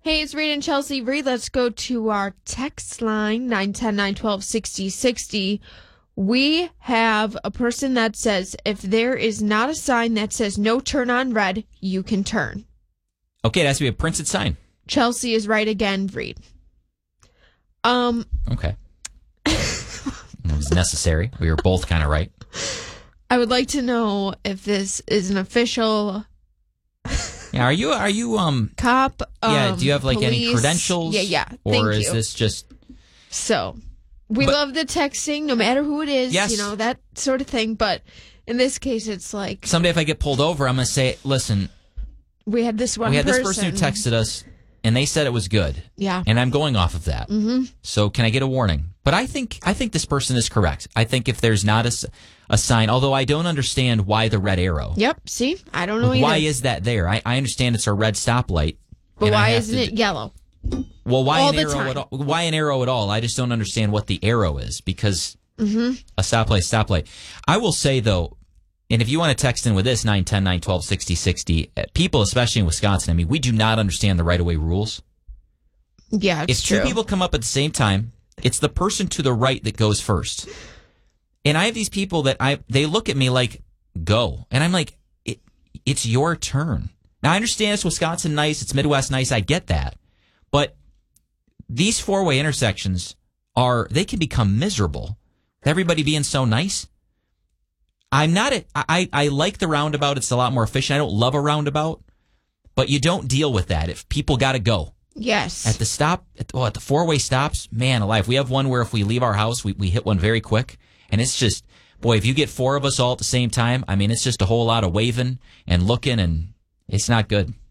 Hey, it's Reed and Chelsea. Reed, let's go to our text line, 910-912-6060. We have a person that says, if there is not a sign that says no turn on red, you can turn. Okay, it has to be a printed sign. Chelsea is right again, Reed. Okay. It was necessary. We were both kind of right. I would like to know if this is an official... Yeah, are you cop? Yeah, do you have like police? any credentials? Yeah. Or is this just... So, we love the texting, no matter who it is, Yes. you know, that sort of thing. But in this case, it's like... Someday if I get pulled over, I'm going to say, listen... We had this this person who texted us, and they said it was good. Yeah. And I'm going off of that. Mm-hmm. So can I get a warning? But I think this person is correct. I think if there's not a sign, although I don't understand why the red arrow. Yep, see? I don't know either. Why is that there? I understand it's a red stoplight. But why isn't it yellow? Well, why all an arrow at all? Why an arrow at all? I just don't understand what the arrow is, because a stoplight. I will say, though, and if you want to text in with this, 910-912-6060, people, especially in Wisconsin, I mean, we do not understand the right-of-way rules. Yeah, it's true. If two people come up at the same time, it's the person to the right that goes first. And I have these people that they look at me like, go. And I'm like, it's your turn. Now, I understand it's Wisconsin nice, it's Midwest nice, I get that. But these four-way intersections they can become miserable. Everybody being so nice. I like the roundabout. It's a lot more efficient. I don't love a roundabout, but you don't deal with that if people got to go. Yes. At the stop, at the four-way stops, man alive. We have one where if we leave our house, we hit one very quick. And it's just, boy, if you get four of us all at the same time, I mean, it's just a whole lot of waving and looking, and it's not good.